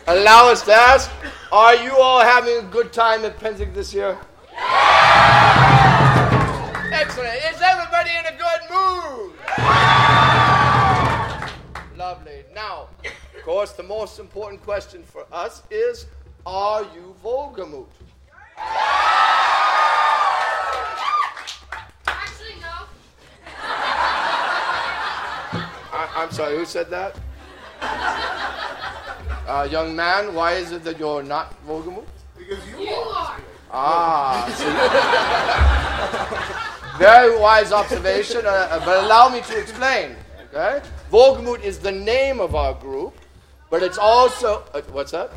allow us to ask, are you all having a good time at Penzing this year? Excellent. Is everybody in a good mood? Lovely. Now, of course, the most important question for us is, are you Wohlgemut? Actually, no. I'm sorry, who said that? Young man, why is it that you're not Wohlgemut? Because you are. Very wise observation, but allow me to explain. Okay? Wohlgemut is the name of our group, but it's also... what's that?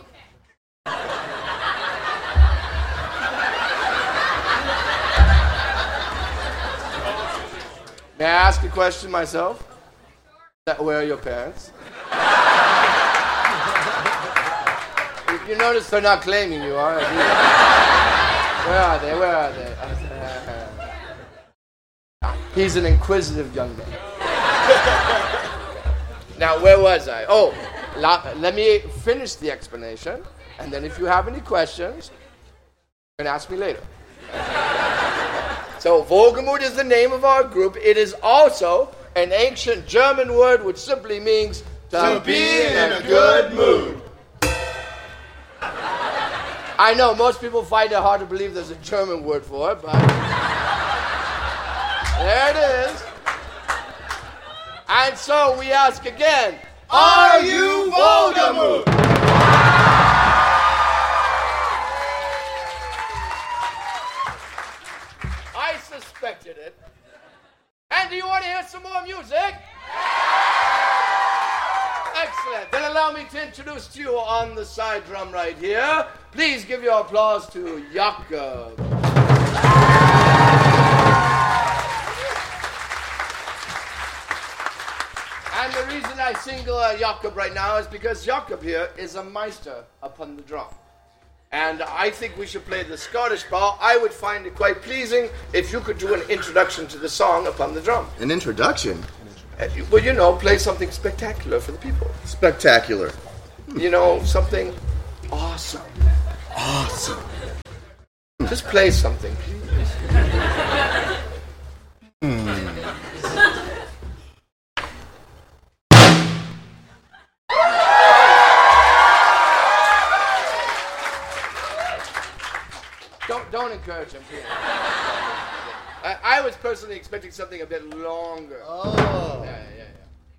May I ask a question myself? Where are your parents? You notice they're not claiming you, are they? Where are they? Where are they? He's an inquisitive young man. Now, where was I? Oh, let me finish the explanation, and then if you have any questions, you can ask me later. So, Wohlgemut is the name of our group. It is also an ancient German word which simply means to be in a good mood. I know most people find it hard to believe there's a German word for it, but there it is. And so we ask again, are you Wohlgemut? I suspected it. And do you want to hear some more music? Excellent. Then allow me to introduce to you on the side drum right here. Please give your applause to Jakob. And the reason I single Jakob right now is because Jakob here is a meister upon the drum. And I think we should play the Scottish ball. I would find it quite pleasing if you could do an introduction to the song upon the drum. An introduction? Well, you know, play something spectacular for the people. Spectacular. You know, something awesome. Awesome. Just play something, please. Don't encourage him, please. I was personally expecting something a bit longer. Oh. Yeah.